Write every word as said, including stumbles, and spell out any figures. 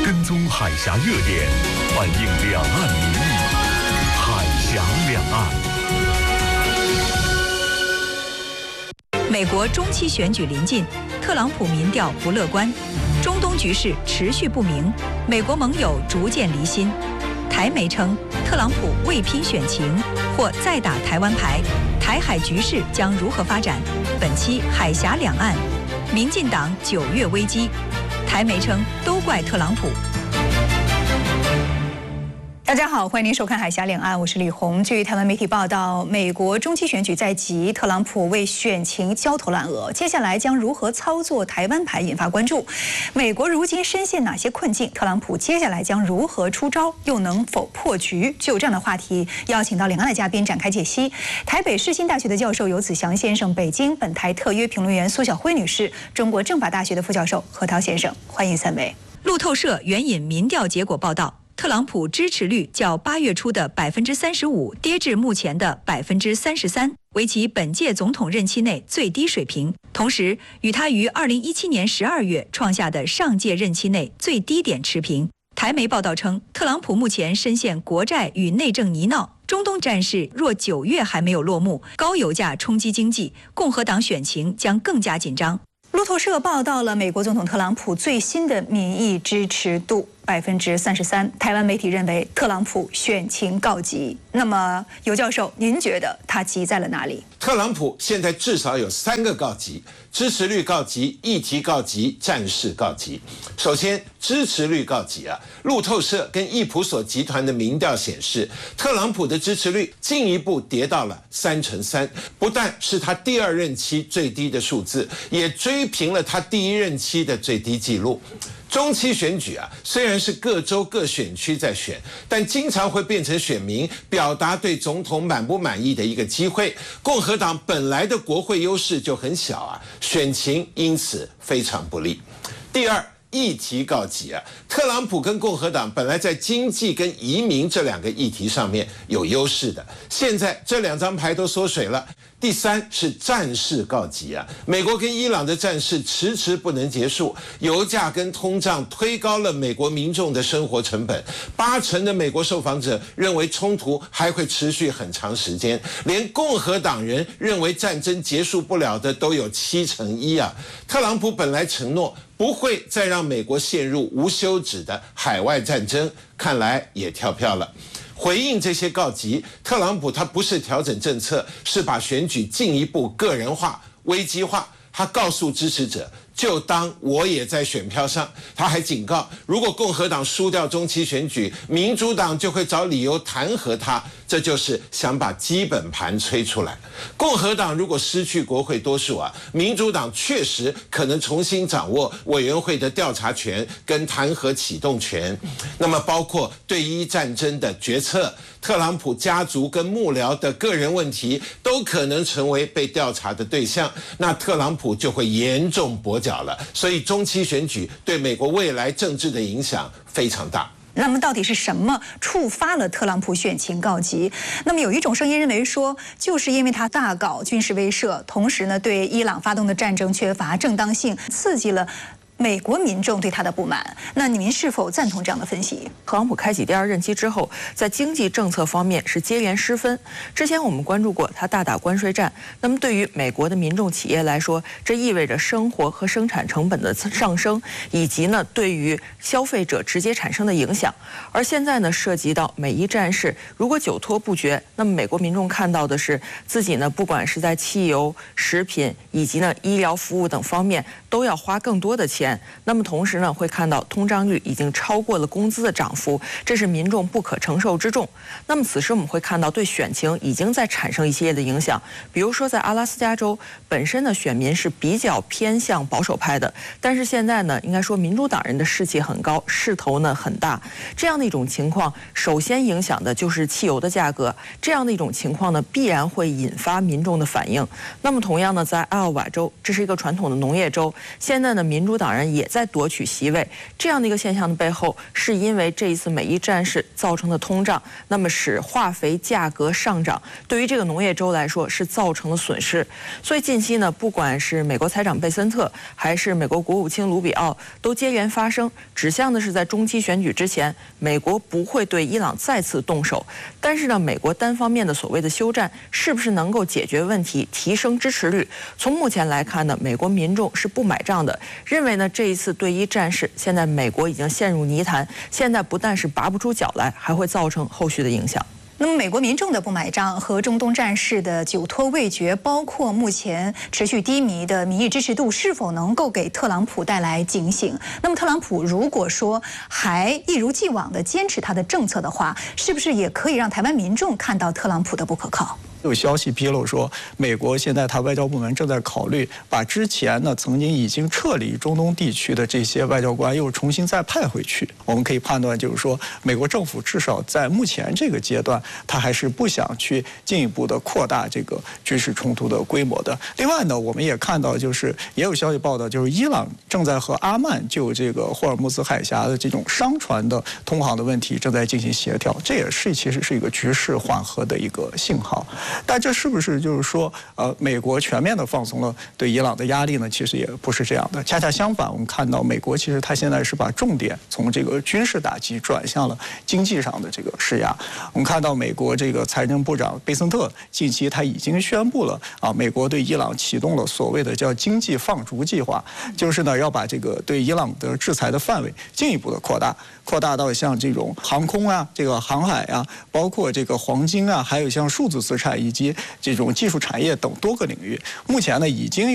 跟踪海峡热点，反映两岸民意。海峡两岸。 美国中期选举临近，特朗普民调不乐观，中东局势持续不明，美国盟友逐渐离心。台媒称，特朗普未拼选情，或再打台湾牌，台海局势将如何发展？本期海峡两岸，民进党九月危机，台媒称都怪特朗普。大家好，欢迎您收看《海峡两岸》，我是李红。据台湾媒体报道，美国中期选举在即，特朗普为选情焦头烂额，接下来将如何操作台湾牌引发关注。美国如今深陷哪些困境？特朗普接下来将如何出招？又能否破局？就这样的话题，邀请到两岸的嘉宾展开解析。台北世新大学的教授游子祥先生，北京本台特约评论员苏晓辉女士，中国政法大学的副教授何涛先生，欢迎三位。路透社援引民调结果报道，特朗普支持率较八月初的百分之三十五跌至目前的百分之三十三，为其本届总统任期内最低水平。同时，与他于二零一七年十二月创下的上届任期内最低点持平。台媒报道称，特朗普目前深陷国债与内政泥淖，中东战事若九月还没有落幕，高油价冲击经济，共和党选情将更加紧张。路透社报道了美国总统特朗普最新的民意支持度百分之三十三，台湾媒体认为特朗普选情告急。那么，游教授，您觉得他急在了哪里？ 特朗普现在至少有三个告急：支持率告急、议题告急、战事告急。首先，支持率告急啊！路透社跟易普所集团的民调显示，特朗普的支持率进一步跌到了三成三，不但是他第二任期最低的数字，也追平了他第一任期的最低纪录。中期选举啊，虽然是各州各选区在选，但经常会变成选民表达对总统满不满意的一个机会。共和党本来的国会优势就很小啊，选情因此非常不利。第二，议题告急啊！特朗普跟共和党本来在经济跟移民这两个议题上面有优势的，现在这两张牌都缩水了。第三是战事告急啊！美国跟伊朗的战事迟迟不能结束，油价跟通胀推高了美国民众的生活成本。八成的美国受访者认为冲突还会持续很长时间，连共和党人认为战争结束不了的都有七成一啊！特朗普本来承诺不会再让美国陷入无休止的海外战争，看来也跳票了。回应这些告急，特朗普他不是调整政策，是把选举进一步个人化、危机化。他告诉支持者，就当我也在选票上。他还警告，如果共和党输掉中期选举，民主党就会找理由弹劾他，这就是想把基本盘吹出来。共和党如果失去国会多数啊，民主党确实可能重新掌握委员会的调查权跟弹劾启动权，那么包括对伊战争的决策、特朗普家族跟幕僚的个人问题，都可能成为被调查的对象，那特朗普就会严重跛脚了。所以中期选举对美国未来政治的影响非常大。 那么到底是什么触发了特朗普选情告急？那么有一种声音认为说，就是因为他大搞军事威慑，同时呢对伊朗发动的战争缺乏正当性，刺激了美国民众对他的不满。那您是否赞同这样的分析？ 特朗普开启第二任期之后，在经济政策方面是接连失分。之前我们关注过他大打关税战，那么对于美国的民众企业来说，这意味着生活和生产成本的上升，以及呢对于消费者直接产生的影响。而现在呢，涉及到美伊战事，如果久拖不决，那么美国民众看到的是自己呢，不管是在汽油、食品以及呢医疗服务等方面，都要花更多的钱。那么同时呢，会看到通胀率已经超过了工资的涨幅，这是民众不可承受之重。那么此时我们会看到对选情已经在产生一系列的影响，比如说在阿拉斯加州本身的选民是比较偏向保守派的，但是现在呢，应该说民主党人的士气很高，势头呢很大。这样的一种情况，首先影响的就是汽油的价格。这样的一种情况呢，必然会引发民众的反应。那么同样呢，在艾奥瓦州，这是一个传统的农业州，现在呢，民主党人人也在夺取席位。这样的一个现象的背后，是因为这一次美伊战事造成的通胀，那么使化肥价格上涨，对于这个农业州来说是造成了损失。所以近期呢，不管是美国财长贝森特，还是美国国务卿卢比奥，都接连发声，指向的是在中期选举之前，美国不会对伊朗再次动手。但是呢，美国单方面的所谓的休战，是不是能够解决问题、提升支持率？从目前来看呢，美国民众是不买账的，认为呢这一次对伊战事，现在美国已经陷入泥潭，现在不但是拔不出脚来，还会造成后续的影响。 那么，美国民众的不买账和中东战事的久拖未决，包括目前持续低迷的民意支持度，是否能够给特朗普带来警醒？那么，特朗普如果说还一如既往地坚持他的政策的话，是不是也可以让台湾民众看到特朗普的不可靠？ 有消息披露说，美国现在他外交部门正在考虑把之前呢曾经已经撤离中东地区的这些外交官又重新再派回去。我们可以判断，就是说，美国政府至少在目前这个阶段，他还是不想去进一步的扩大这个军事冲突的规模的。另外呢，我们也看到，就是也有消息报道，就是伊朗正在和阿曼就这个霍尔木兹海峡的这种商船的通航的问题正在进行协调，这也是其实是一个局势缓和的一个信号。但这是不是就是说，呃，美国全面的放松了对伊朗的压力呢？其实也不是这样的。恰恰相反，我们看到美国其实它现在是把重点从这个军事打击转向了经济上的这个施压。我们看到美国这个财政部长贝森特近期他已经宣布了啊，美国对伊朗启动了所谓的叫经济放逐计划，就是呢要把这个对伊朗的制裁的范围进一步的扩大，扩大到像这种航空啊、这个航海啊，包括这个黄金啊，还有像数字资产以及这种技术产业等多个领域。目前呢，已经